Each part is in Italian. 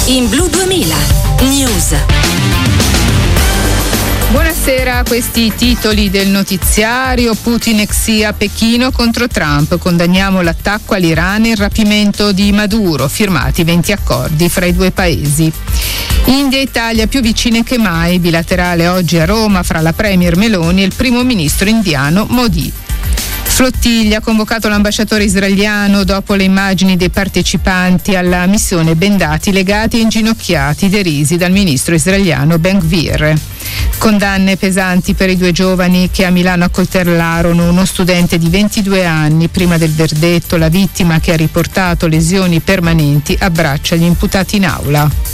In Blu 2000 News. Buonasera, questi i titoli del notiziario. Putin ex Xi a Pechino contro Trump. Condanniamo l'attacco all'Iran e il rapimento di Maduro. Firmati 20 accordi fra i due paesi. India e Italia più vicine che mai. Bilaterale oggi a Roma fra la premier Meloni e il primo ministro indiano Modi. Flottiglia ha convocato l'ambasciatore israeliano dopo le immagini dei partecipanti alla missione bendati, legati e inginocchiati, derisi dal ministro israeliano Ben Gvir. Condanne pesanti per i due giovani che a Milano accoltellarono uno studente di 22 anni. Prima del verdetto, la vittima, che ha riportato lesioni permanenti, abbraccia gli imputati in aula.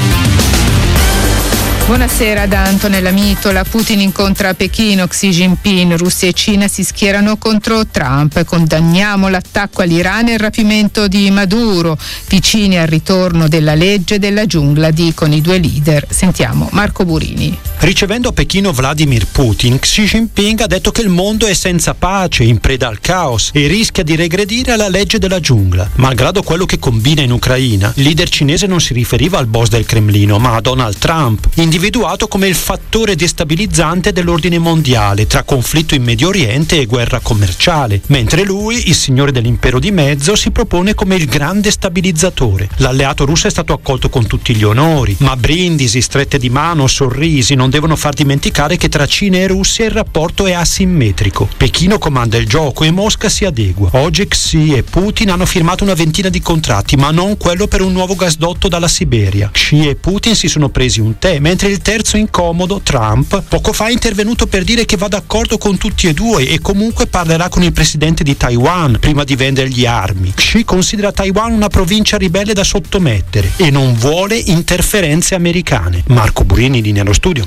Buonasera da Antonella Mitola. Putin incontra a Pechino Xi Jinping. Russia e Cina si schierano contro Trump. Condanniamo l'attacco all'Iran e il rapimento di Maduro. Vicini al ritorno della legge della giungla, dicono i due leader. Sentiamo Marco Burini. Ricevendo a Pechino Vladimir Putin, Xi Jinping ha detto che il mondo è senza pace, in preda al caos e rischia di regredire alla legge della giungla. Malgrado quello che combina in Ucraina, il leader cinese non si riferiva al boss del Cremlino, ma a Donald Trump, individuato come il fattore destabilizzante dell'ordine mondiale tra conflitto in Medio Oriente e guerra commerciale, mentre lui, il signore dell'impero di mezzo, si propone come il grande stabilizzatore. L'alleato russo è stato accolto con tutti gli onori, ma brindisi, strette di mano, sorrisi non devono far dimenticare che tra Cina e Russia il rapporto è asimmetrico. Pechino comanda il gioco e Mosca si adegua. Oggi Xi e Putin hanno firmato una ventina di contratti, ma non quello per un nuovo gasdotto dalla Siberia. Xi e Putin si sono presi un tè, mentre il terzo incomodo, Trump, poco fa è intervenuto per dire che va d'accordo con tutti e due e comunque parlerà con il presidente di Taiwan prima di vendergli armi. Xi considera Taiwan una provincia ribelle da sottomettere e non vuole interferenze americane. Marco Burini, linea allo studio.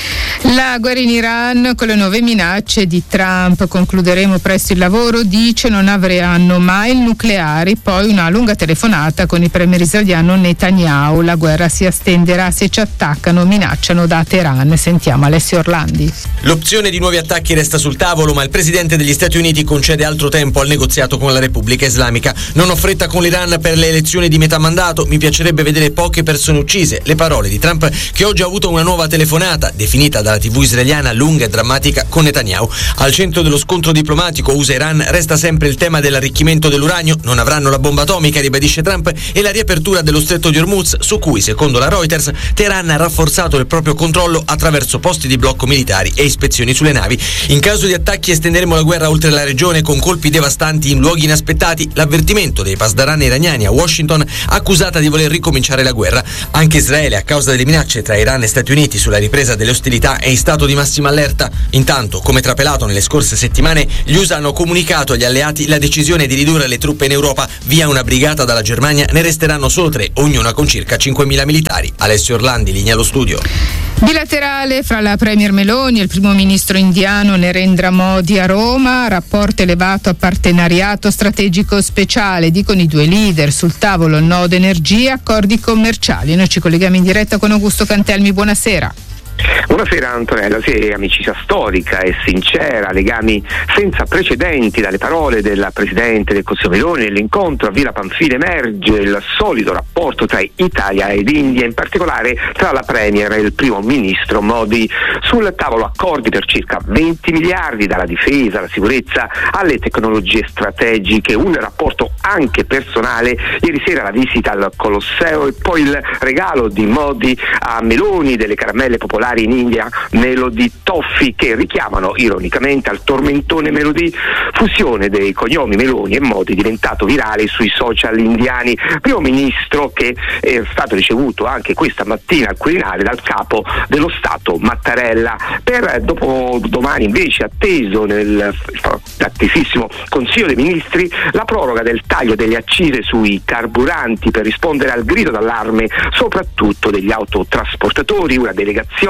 La guerra in Iran con le nuove minacce di Trump. Concluderemo presto il lavoro, dice, non avranno mai il nucleare. Poi una lunga telefonata con il premier israeliano Netanyahu. La guerra si estenderà se ci attaccano, minacciano da Teheran. Sentiamo Alessio Orlandi. L'opzione di nuovi attacchi resta sul tavolo, ma il presidente degli Stati Uniti concede altro tempo al negoziato con la Repubblica Islamica. Non ho fretta con l'Iran per le elezioni di metà mandato, mi piacerebbe vedere poche persone uccise. Le parole di Trump, che oggi ha avuto una nuova telefonata definita dalla TV israeliana lunga e drammatica con Netanyahu. Al centro dello scontro diplomatico USA-Iran resta sempre il tema dell'arricchimento dell'uranio. Non avranno la bomba atomica, ribadisce Trump, e la riapertura dello stretto di Hormuz, su cui, secondo la Reuters, Teheran ha rafforzato il proprio controllo attraverso posti di blocco militari e ispezioni sulle navi. In caso di attacchi estenderemo la guerra oltre la regione con colpi devastanti in luoghi inaspettati. L'avvertimento dei pasdaran iraniani a Washington, accusata di voler ricominciare la guerra. Anche Israele, a causa delle minacce tra Iran e Stati Uniti sulla ripresa delle ostilità, è in stato di massima allerta. Intanto, come trapelato nelle scorse settimane, gli USA hanno comunicato agli alleati la decisione di ridurre le truppe in Europa. Via una brigata dalla Germania, ne resteranno solo 3, ognuna con circa 5.000 militari. Alessio Orlandi, linea allo studio. Bilaterale fra la premier Meloni e il primo ministro indiano Narendra Modi a Roma. Rapporto elevato a partenariato strategico speciale, dicono i due leader. Sul tavolo nodo energia, accordi commerciali. Noi ci colleghiamo in diretta con Augusto Cantelmi. Buonasera. Buonasera Antonella, sì, amicizia storica e sincera, legami senza precedenti. Dalle parole della Presidente del Consiglio Meloni nell'incontro a Villa Pamphile emerge il solido rapporto tra Italia ed India, in particolare tra la Premier e il Primo Ministro Modi. Sul tavolo accordi per circa 20 miliardi, dalla difesa alla sicurezza alle tecnologie strategiche, un rapporto anche personale. Ieri sera la visita al Colosseo e poi il regalo di Modi a Meloni delle caramelle popolari in India, Melody Toffee, che richiamano ironicamente al tormentone Melody, fusione dei cognomi Meloni e Modi diventato virale sui social indiani. Primo ministro che è stato ricevuto anche questa mattina al Quirinale dal capo dello Stato Mattarella. Per dopodomani invece atteso nell'attesissimo Consiglio dei Ministri la proroga del taglio delle accise sui carburanti per rispondere al grido d'allarme soprattutto degli autotrasportatori, una delegazione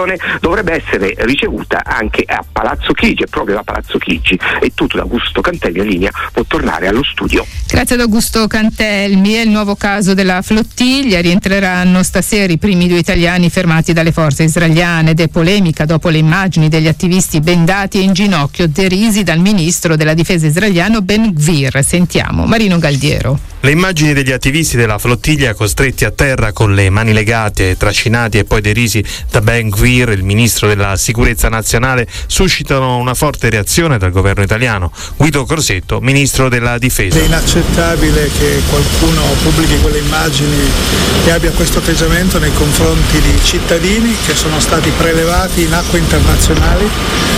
delegazione dovrebbe essere ricevuta anche a Palazzo Chigi, e proprio da Palazzo Chigi. E tutto da Augusto Cantelmi in linea, può tornare allo studio. Grazie ad Augusto Cantelmi. È il nuovo caso della flottiglia. Rientreranno stasera i primi 2 italiani fermati dalle forze israeliane ed è polemica dopo le immagini degli attivisti bendati e in ginocchio derisi dal ministro della difesa israeliano Ben Gvir. Sentiamo Marino Galdiero. Le immagini degli attivisti della flottiglia costretti a terra con le mani legate, trascinati e poi derisi da Ben Gvir, il ministro della sicurezza nazionale, suscitano una forte reazione dal governo italiano. Guido Crosetto, ministro della difesa. È inaccettabile che qualcuno pubblichi quelle immagini e abbia questo atteggiamento nei confronti di cittadini che sono stati prelevati in acque internazionali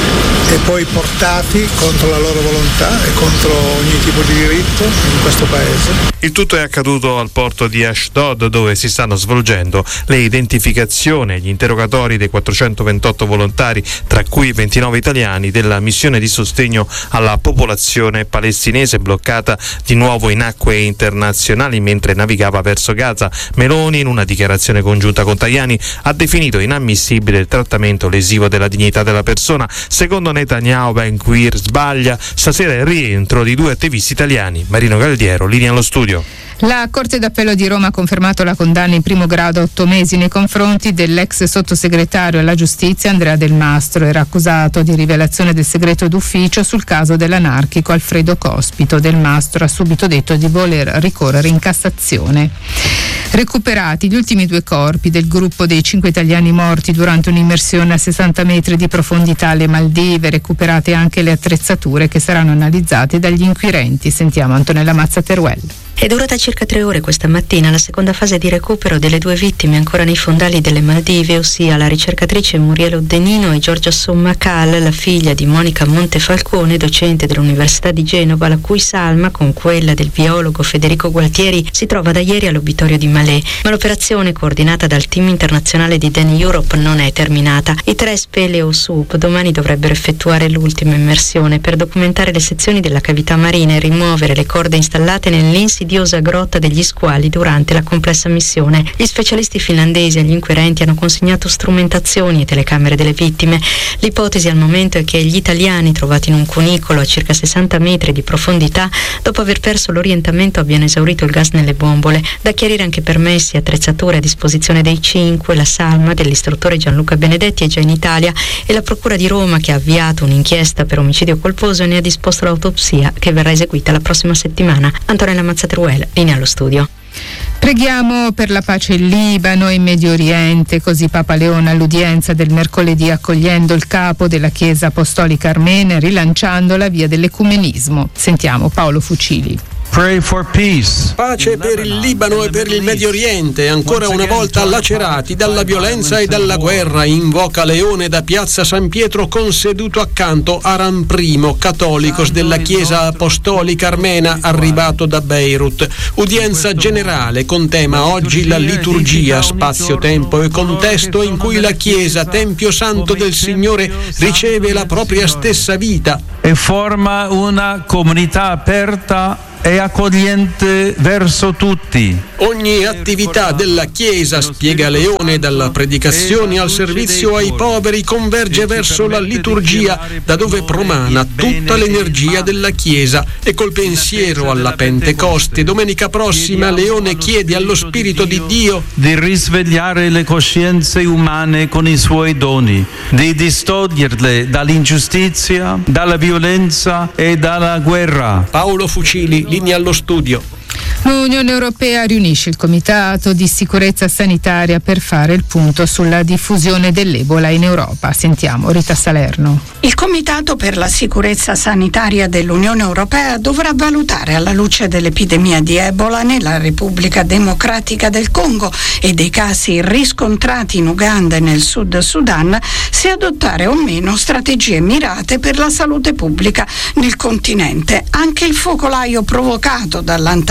e poi portati contro la loro volontà e contro ogni tipo di diritto in questo paese. Il tutto è accaduto al porto di Ashdod, dove si stanno svolgendo le identificazioni e gli interrogatori dei 428 volontari, tra cui 29 italiani, della missione di sostegno alla popolazione palestinese bloccata di nuovo in acque internazionali mentre navigava verso Gaza. Meloni, in una dichiarazione congiunta con Tajani, ha definito inammissibile il trattamento lesivo della dignità della persona. Secondo Netanyahu, Ben Gvir sbaglia. Stasera è il rientro di 2 attivisti italiani. Marino Galdiero, linea allo studio. La Corte d'Appello di Roma ha confermato la condanna in primo grado a 8 mesi nei confronti dell'ex sottosegretario alla giustizia Andrea Del Mastro. Era accusato di rivelazione del segreto d'ufficio sul caso dell'anarchico Alfredo Cospito. Del Mastro ha subito detto di voler ricorrere in Cassazione. Recuperati gli ultimi 2 corpi del gruppo dei 5 italiani morti durante un'immersione a 60 metri di profondità alle Maldive. Recuperate anche le attrezzature che saranno analizzate dagli inquirenti. Sentiamo Antonella Mazza Teruel. È durata circa 3 ore questa mattina la seconda fase di recupero delle 2 vittime ancora nei fondali delle Maldive, ossia la ricercatrice Muriel Oddenino e Giorgia Sommacal, la figlia di Monica Montefalcone, docente dell'Università di Genova, la cui salma, con quella del biologo Federico Gualtieri, si trova da ieri all'obitorio di Malé. Ma l'operazione, coordinata dal team internazionale di Dan Europe, non è terminata. I 3 Speleo Sup domani dovrebbero effettuare l'ultima immersione per documentare le sezioni della cavità marina e rimuovere le corde installate nell'insidiosa grotta degli squali durante la complessa missione. Gli specialisti finlandesi agli inquirenti hanno consegnato strumentazioni e telecamere delle vittime. L'ipotesi al momento è che gli italiani, trovati in un cunicolo a circa 60 metri di profondità, dopo aver perso l'orientamento abbiano esaurito il gas nelle bombole. Da chiarire anche permessi e attrezzature a disposizione dei 5. La salma dell'istruttore Gianluca Benedetti è già in Italia e la Procura di Roma, che ha avviato un'inchiesta per omicidio colposo, ne ha disposto l'autopsia che verrà eseguita la prossima settimana. Antonella Mazza Teruel, linea allo studio. Preghiamo per la pace in Libano e in Medio Oriente, così Papa Leone all'udienza del mercoledì, accogliendo il capo della Chiesa Apostolica Armena, rilanciando la via dell'ecumenismo. Sentiamo Paolo Fucili. Pray for peace. Pace per il Libano e per il Medio Oriente, ancora una volta lacerati dalla violenza e dalla guerra, invoca Leone da Piazza San Pietro con seduto accanto Aram I, cattolicos della Chiesa Apostolica Armena, arrivato da Beirut. Udienza generale con tema oggi la liturgia, spazio, tempo e contesto in cui la Chiesa, Tempio Santo del Signore, riceve la propria stessa vita e forma una comunità aperta e accogliente verso tutti. Ogni attività della Chiesa, spiega Leone, dalla predicazione al servizio ai poveri, converge verso la liturgia, da dove promana tutta l'energia della Chiesa. E col pensiero alla Pentecoste, domenica prossima, Leone chiede allo Spirito di Dio di risvegliare le coscienze umane con i suoi doni, di distoglierle dall'ingiustizia, dalla violenza e dalla guerra. Paolo Fucili, linea allo studio. L'Unione Europea riunisce il Comitato di Sicurezza Sanitaria per fare il punto sulla diffusione dell'Ebola in Europa. Sentiamo Rita Salerno. Il Comitato per la Sicurezza Sanitaria dell'Unione Europea dovrà valutare, alla luce dell'epidemia di Ebola nella Repubblica Democratica del Congo e dei casi riscontrati in Uganda e nel Sud Sudan, se adottare o meno strategie mirate per la salute pubblica nel continente. Anche il focolaio provocato dall'antivirus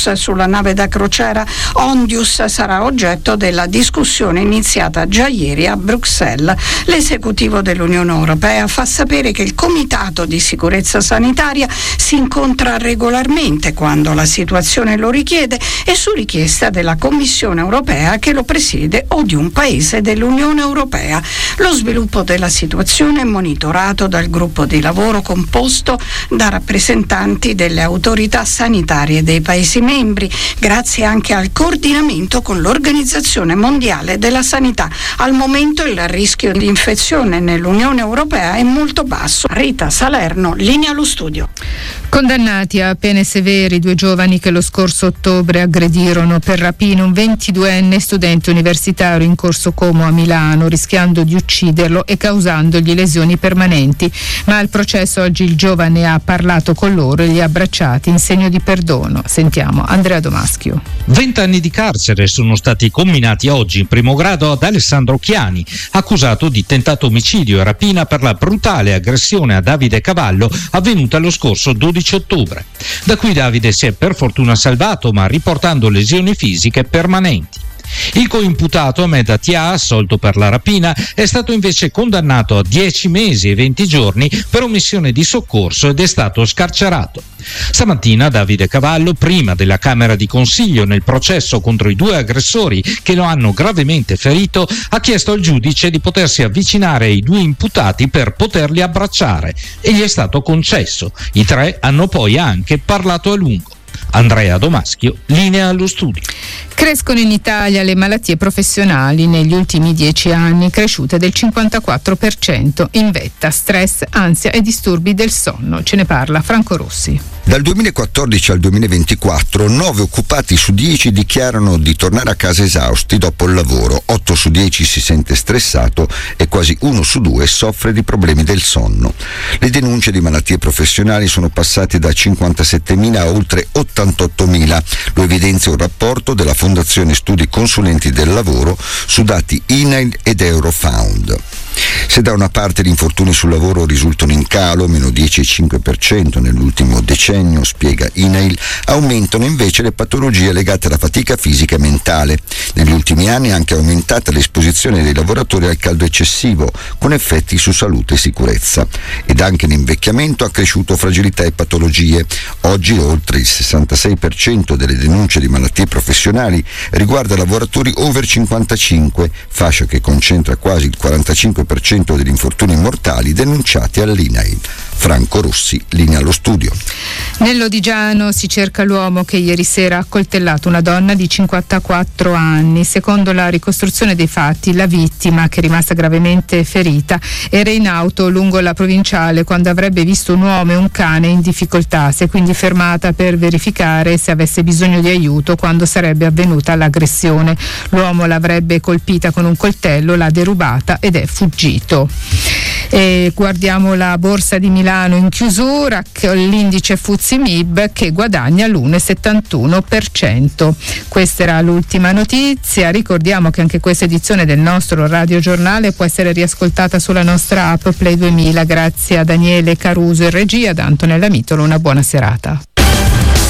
bonus sulla nave da crociera Ondius sarà oggetto della discussione iniziata già ieri a Bruxelles. L'esecutivo dell'Unione Europea fa sapere che il Comitato di Sicurezza Sanitaria si incontra regolarmente quando la situazione lo richiede e su richiesta della Commissione Europea che lo presiede o di un paese dell'Unione Europea. Lo sviluppo della situazione è monitorato dal gruppo di lavoro composto da rappresentanti delle autorità sanitarie dei Paesi membri, grazie anche al coordinamento con l'Organizzazione Mondiale della Sanità. Al momento il rischio di infezione nell'Unione Europea è molto basso. Rita Salerno, linea allo studio. Condannati a pene severi 2 giovani che lo scorso ottobre aggredirono per rapina un 22enne studente universitario in Corso Como a Milano, rischiando di ucciderlo e causandogli lesioni permanenti. Ma al processo oggi il giovane ha parlato con loro e li ha abbracciati in segno di perdono. Sentiamo Andrea Domaschio. 20 anni di carcere sono stati comminati oggi in primo grado ad Alessandro Chiani, accusato di tentato omicidio e rapina per la brutale aggressione a Davide Cavallo avvenuta lo scorso 12 ottobre. Da cui Davide si è per fortuna salvato, ma riportando lesioni fisiche permanenti. Il coimputato Ahmed Atia, assolto per la rapina, è stato invece condannato a 10 mesi e 20 giorni per omissione di soccorso ed è stato scarcerato. Stamattina Davide Cavallo, prima della Camera di Consiglio nel processo contro i 2 aggressori che lo hanno gravemente ferito, ha chiesto al giudice di potersi avvicinare ai 2 imputati per poterli abbracciare e gli è stato concesso. I 3 hanno poi anche parlato a lungo. Andrea Domaschio, linea allo studio. Crescono in Italia le malattie professionali negli ultimi 10 anni, cresciute del 54%, in vetta stress, ansia e disturbi del sonno. Ce ne parla Franco Rossi. Dal 2014 al 2024 9 occupati su 10 dichiarano di tornare a casa esausti dopo il lavoro, 8 su 10 si sente stressato e quasi 1 su 2 soffre di problemi del sonno. Le denunce di malattie professionali sono passate da 57.000 a oltre 88.000, lo evidenzia un rapporto della Fondazione Studi Consulenti del Lavoro su dati INAIL ed Eurofound. Se da una parte gli infortuni sul lavoro risultano in calo, meno 10,5% nell'ultimo decennio, spiega INAIL, aumentano invece le patologie legate alla fatica fisica e mentale. Negli ultimi anni è anche aumentata l'esposizione dei lavoratori al caldo eccessivo, con effetti su salute e sicurezza. Ed anche l'invecchiamento ha cresciuto fragilità e patologie. Oggi oltre il 66% delle denunce di malattie professionali riguarda lavoratori over 55, fascia che concentra quasi il 45% degli infortuni mortali denunciati all'INAIL. Franco Rossi, linea allo studio. Nell'Odigiano si cerca l'uomo che ieri sera ha accoltellato una donna di 54 anni. Secondo la ricostruzione dei fatti, la vittima, che è rimasta gravemente ferita, era in auto lungo la provinciale quando avrebbe visto un uomo e un cane in difficoltà. Si è quindi fermata per verificare se avesse bisogno di aiuto quando sarebbe avvenuta l'aggressione. L'uomo l'avrebbe colpita con un coltello, l'ha derubata ed è fuggito. E guardiamo la borsa di Milano in chiusura, con l'indice FTSE MIB che guadagna l'1,71%. Questa era l'ultima notizia. Ricordiamo che anche questa edizione del nostro radiogiornale può essere riascoltata sulla nostra app Play 2000. Grazie a Daniele Caruso in regia, da Antonella Mitolo, una buona serata.